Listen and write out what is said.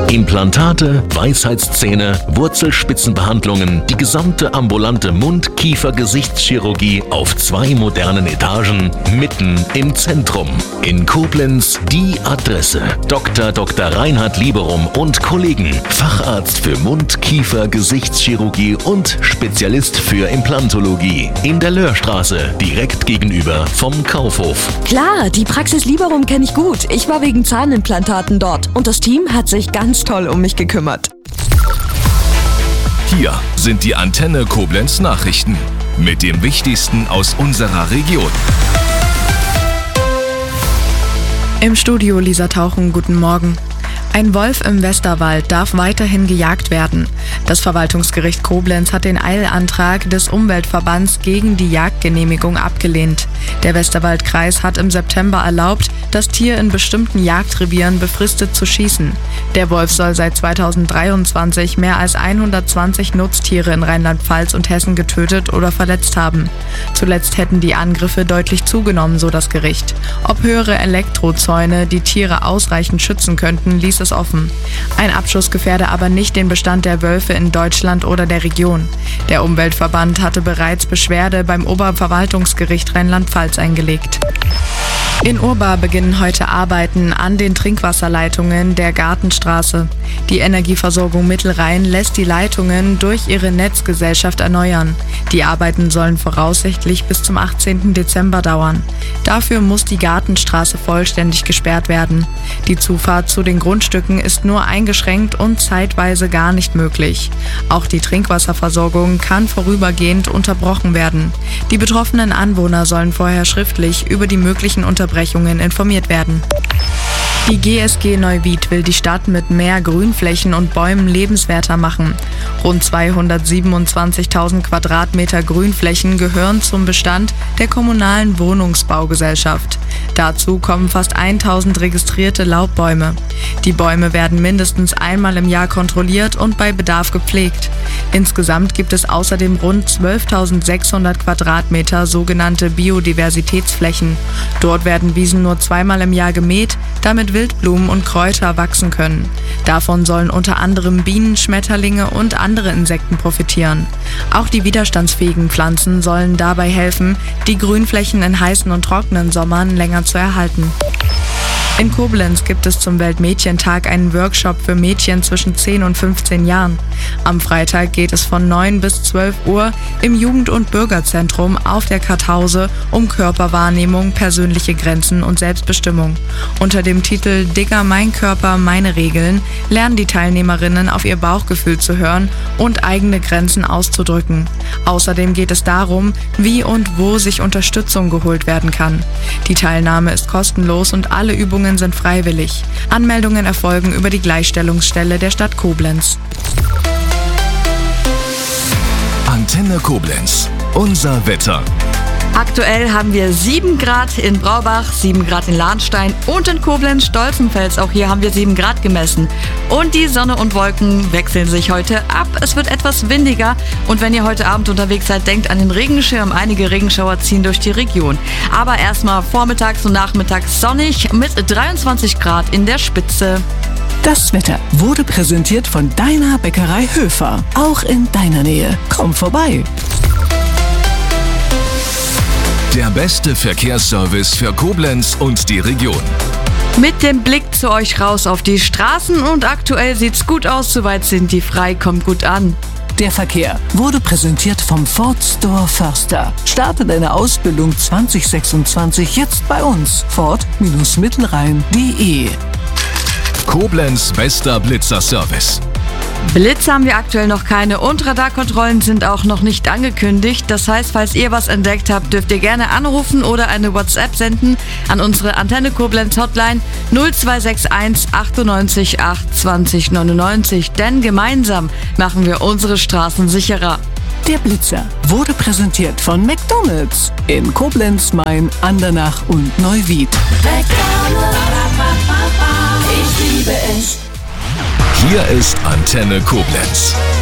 Implantate, Weisheitszähne, Wurzelspitzenbehandlungen, die gesamte ambulante Mund-Kiefer-Gesichtschirurgie auf 2 modernen Etagen, mitten im Zentrum. In Koblenz die Adresse: Dr. Reinhard Lieberum und Kollegen, Facharzt für Mund-Kiefer-Gesichtschirurgie und Spezialist für Implantologie. In der Löhrstraße, direkt gegenüber vom Kaufhof. Klar, die Praxis Lieberum kenne ich gut. Ich war wegen Zahnimplantaten dort und das Team hat sich ganz toll um mich gekümmert. Hier sind die Antenne Koblenz Nachrichten mit dem Wichtigsten aus unserer Region. Im Studio Lisa Tauchen, guten Morgen. Ein Wolf im Westerwald darf weiterhin gejagt werden. Das Verwaltungsgericht Koblenz hat den Eilantrag des Umweltverbands gegen die Jagdgenehmigung abgelehnt. Der Westerwaldkreis hat im September erlaubt, das Tier in bestimmten Jagdrevieren befristet zu schießen. Der Wolf soll seit 2023 mehr als 120 Nutztiere in Rheinland-Pfalz und Hessen getötet oder verletzt haben. Zuletzt hätten die Angriffe deutlich zugenommen, so das Gericht. Ob höhere Elektrozäune die Tiere ausreichend schützen könnten, ließ es offen. Ein Abschuss gefährde aber nicht den Bestand der Wölfe in Deutschland oder der Region. Der Umweltverband hatte bereits Beschwerde beim Oberverwaltungsgericht Rheinland-Pfalz eingelegt. In Urbar beginnen heute Arbeiten an den Trinkwasserleitungen der Gartenstraße. Die Energieversorgung Mittelrhein lässt die Leitungen durch ihre Netzgesellschaft erneuern. Die Arbeiten sollen voraussichtlich bis zum 18. Dezember dauern. Dafür muss die Gartenstraße vollständig gesperrt werden. Die Zufahrt zu den Grundstücken ist nur eingeschränkt und zeitweise gar nicht möglich. Auch die Trinkwasserversorgung kann vorübergehend unterbrochen werden. Die betroffenen Anwohner sollen vorher schriftlich über die möglichen Unterbrechungen informiert werden. Die GSG Neuwied will die Stadt mit mehr Grünflächen und Bäumen lebenswerter machen. Rund 227.000 Quadratmeter Grünflächen gehören zum Bestand der kommunalen Wohnungsbaugesellschaft. Dazu kommen fast 1.000 registrierte Laubbäume. Die Bäume werden mindestens einmal im Jahr kontrolliert und bei Bedarf gepflegt. Insgesamt gibt es außerdem rund 12.600 Quadratmeter sogenannte Biodiversitätsflächen. Dort werden Wiesen nur zweimal im Jahr gemäht, damit Wildblumen und Kräuter wachsen können. Davon sollen unter anderem Bienen, Schmetterlinge und andere Insekten profitieren. Auch die widerstandsfähigen Pflanzen sollen dabei helfen, die Grünflächen in heißen und trockenen Sommern länger zu erhalten. In Koblenz gibt es zum Weltmädchentag einen Workshop für Mädchen zwischen 10 und 15 Jahren. Am Freitag geht es von 9 bis 12 Uhr im Jugend- und Bürgerzentrum auf der Karthause um Körperwahrnehmung, persönliche Grenzen und Selbstbestimmung. Unter dem Titel Digger, mein Körper, meine Regeln lernen die Teilnehmerinnen auf ihr Bauchgefühl zu hören und eigene Grenzen auszudrücken. Außerdem geht es darum, wie und wo sich Unterstützung geholt werden kann. Die Teilnahme ist kostenlos und alle Übungen sind freiwillig. Anmeldungen erfolgen über die Gleichstellungsstelle der Stadt Koblenz. Antenne Koblenz, unser Wetter. Aktuell haben wir 7 Grad in Braubach, 7 Grad in Lahnstein und in Koblenz-Stolzenfels. Auch hier haben wir 7 Grad gemessen. Und die Sonne und Wolken wechseln sich heute ab. Es wird etwas windiger. Und wenn ihr heute Abend unterwegs seid, denkt an den Regenschirm. Einige Regenschauer ziehen durch die Region. Aber erstmal vormittags und nachmittags sonnig mit 23 Grad in der Spitze. Das Wetter wurde präsentiert von deiner Bäckerei Höfer. Auch in deiner Nähe. Komm vorbei. Der beste Verkehrsservice für Koblenz und die Region. Mit dem Blick zu euch raus auf die Straßen und aktuell sieht's gut aus, soweit sind die frei, kommt gut an. Der Verkehr wurde präsentiert vom Ford Store Förster. Starte deine Ausbildung 2026 jetzt bei uns. Ford-Mittelrhein.de. Koblenz bester Blitzer-Service. Blitze haben wir aktuell noch keine und Radarkontrollen sind auch noch nicht angekündigt. Das heißt, falls ihr was entdeckt habt, dürft ihr gerne anrufen oder eine WhatsApp senden an unsere Antenne Koblenz Hotline 0261 98 8 20 99. Denn gemeinsam machen wir unsere Straßen sicherer. Der Blitzer wurde präsentiert von McDonald's in Koblenz, Main, Andernach und Neuwied. McDonald's, ich liebe es. Hier ist Antenne Koblenz.